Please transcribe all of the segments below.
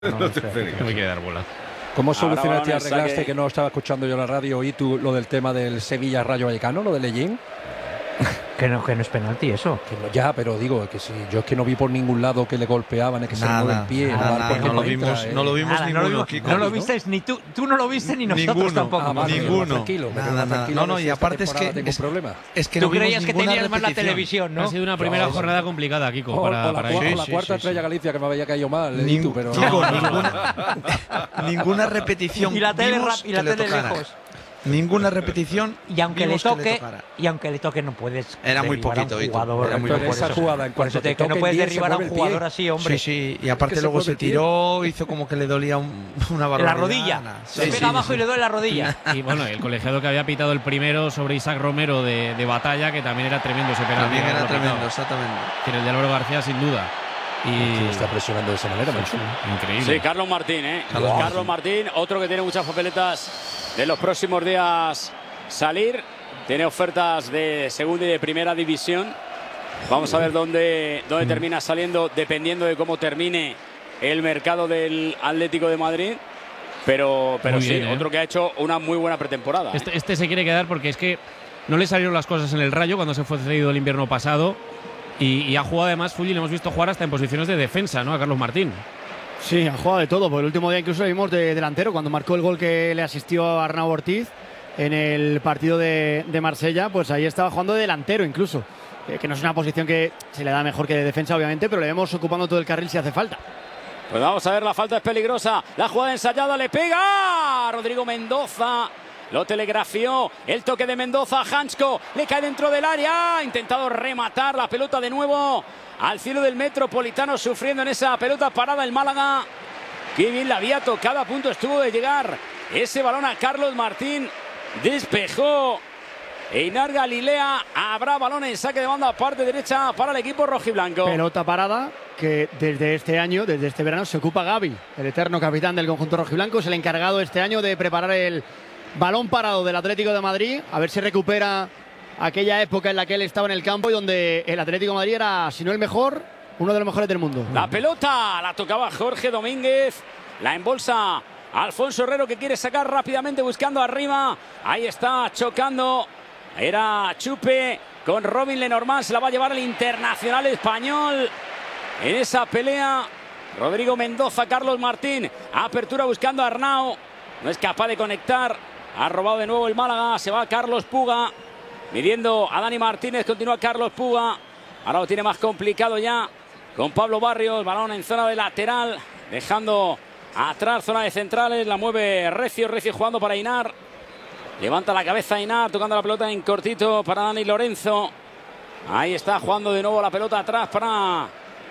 No me quiere dar bola. ¿Cómo solucionaste y Ahora arreglaste que no estaba escuchando yo la radio y tú lo del tema del Sevilla Rayo Vallecano, lo de Lejín? Que no es penalti eso. Que no, ya, pero digo que si yo es que no vi por ningún lado que le golpeaban, es que se le mueve el pie. No lo vimos ninguno, Kiko. No lo viste ni tú no lo viste ni nosotros tampoco. Ninguno. Tranquilo, no, y aparte es que tú creías que tenías más la televisión, ¿no? Ha sido una primera jornada complicada, Kiko, para la cuarta estrella Galicia que me había caído mal, pero ninguna repetición. Y la tele lejos. Ninguna repetición. Y aunque le toque no puedes. Era muy poquito, era muy poquito. Esa jugada en cuanto te no puedes derribar a un jugador así, hombre. Sí, y aparte luego se tiró, hizo como que le dolía una barbaridad. La rodilla. Se pega abajo y le duele la rodilla. Y bueno, el colegiado que había pitado el primero sobre Isaac Romero de Batalla, que también era tremendo ese penalti. También era tremendo, exactamente. Pero el de Álvaro García, sin duda. Y está presionando de esa manera, macho. Increíble. Sí, Carlos Martín, Carlos Martín, otro que tiene muchas papeletas de los próximos días salir. Tiene ofertas de segunda y de primera división. Vamos a ver dónde termina saliendo, dependiendo de cómo termine el mercado del Atlético de Madrid. Pero sí, bien, otro que ha hecho una muy buena pretemporada. Este se quiere quedar porque es que no le salieron las cosas en el Rayo cuando se fue cedido el invierno pasado. Y ha jugado además, Fulli, le hemos visto jugar hasta en posiciones de defensa, ¿no? A Carlos Martín. Sí, ha jugado de todo. Por el último día incluso lo vimos de delantero, cuando marcó el gol que le asistió a Arnau Ortiz en el partido de Marsella, pues ahí estaba jugando de delantero incluso. Que no es una posición que se le da mejor que de defensa, obviamente, pero le vemos ocupando todo el carril si hace falta. Pues vamos a ver, la falta es peligrosa. La jugada ensayada, le pega Rodrigo Mendoza. Lo telegrafió, el toque de Mendoza, Hansko, le cae dentro del área, ha intentado rematar la pelota de nuevo al cielo del Metropolitano, sufriendo en esa pelota parada el Málaga. Qué bien la había tocado, a punto estuvo de llegar ese balón a Carlos Martín, despejó Einar Galilea, habrá balón en saque de banda, parte derecha para el equipo rojiblanco. Pelota parada que desde este año, desde este verano, se ocupa Gavi, el eterno capitán del conjunto rojiblanco, es el encargado este año de preparar el balón parado del Atlético de Madrid, a ver si recupera aquella época en la que él estaba en el campo y donde el Atlético de Madrid era, si no el mejor, uno de los mejores del mundo. La pelota la tocaba Jorge Domínguez, la embolsa Alfonso Herrero, que quiere sacar rápidamente buscando arriba. Ahí está chocando, era Chupe con Robin Lenormand, se la va a llevar el internacional español en esa pelea. Rodrigo Mendoza, Carlos Martín, apertura buscando a Arnau, no es capaz de conectar. Ha robado de nuevo el Málaga, se va Carlos Puga, midiendo a Dani Martínez, continúa Carlos Puga. Ahora lo tiene más complicado ya con Pablo Barrios, balón en zona de lateral, dejando atrás zona de centrales, la mueve Recio jugando para Einar. Levanta la cabeza Einar, tocando la pelota en cortito para Dani Lorenzo. Ahí está jugando de nuevo la pelota atrás para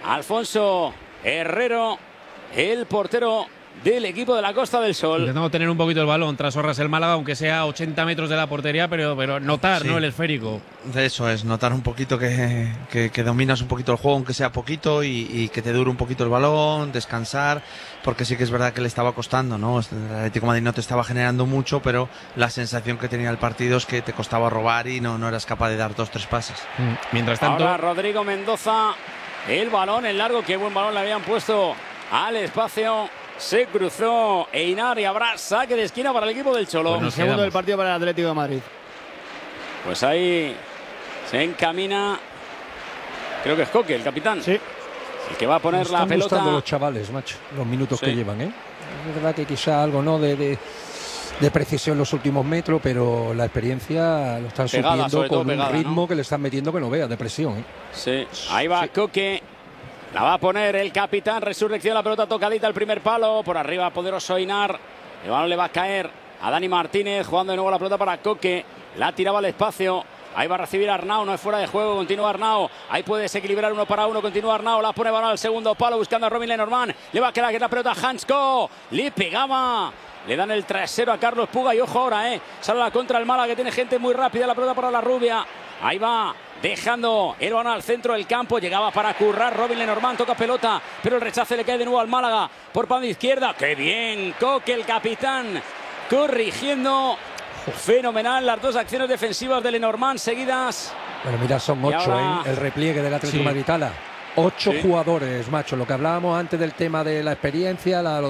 Alfonso Herrero, el portero del equipo de la Costa del Sol. Intentando tener un poquito el balón tras Orras el Málaga, aunque sea a 80 metros de la portería, pero notar, sí, ¿no? El esférico. Eso es, notar un poquito que dominas un poquito el juego, aunque sea poquito, y que te dure un poquito el balón, descansar, porque sí que es verdad que le estaba costando, ¿no? El Atlético de Madrid no te estaba generando mucho, pero la sensación que tenía el partido es que te costaba robar y no eras capaz de dar 2-3 pases. Mientras tanto, ahora Rodrigo Mendoza, el balón en largo, qué buen balón le habían puesto al espacio. Se cruzó Einar y habrá saque de esquina para el equipo del Cholo. Pues segundo del partido para el Atlético de Madrid. Pues ahí se encamina, creo que es Coque, el capitán. Sí. El que va a poner la pelota. Me están gustando los chavales, macho, los minutos que llevan, ¿eh? Es verdad que quizá algo, ¿no?, de precisión en los últimos metros, pero la experiencia lo están supliendo con un ritmo, ¿no?, que le están metiendo que no veas, de presión, ¿eh? Sí, ahí va Coque. La va a poner el capitán, Resurrección, la pelota tocadita al primer palo, por arriba poderoso Einar, el balón le va a caer a Dani Martínez, jugando de nuevo la pelota para Coque, la tiraba al espacio, ahí va a recibir Arnau, no es fuera de juego, continúa Arnau, ahí puede desequilibrar 1 para 1, continúa Arnau, la pone balón al segundo palo, buscando a Robin Lenormand, le va a quedar la pelota a Hansko, le pegaba, le dan el trasero a Carlos Puga, y ojo ahora, sale la contra el Málaga, que tiene gente muy rápida, la pelota para la rubia, ahí va, dejando el balón al centro del campo, llegaba para currar Robin Lenormand, toca pelota, pero el rechace le cae de nuevo al Málaga, por banda izquierda, ¡qué bien! Coque, el capitán, corrigiendo, fenomenal, las dos acciones defensivas de Lenormand seguidas. Bueno, mira, son 8, ahora, el repliegue del Atlético de Madrid. 8 jugadores, macho. Lo que hablábamos antes del tema de la experiencia,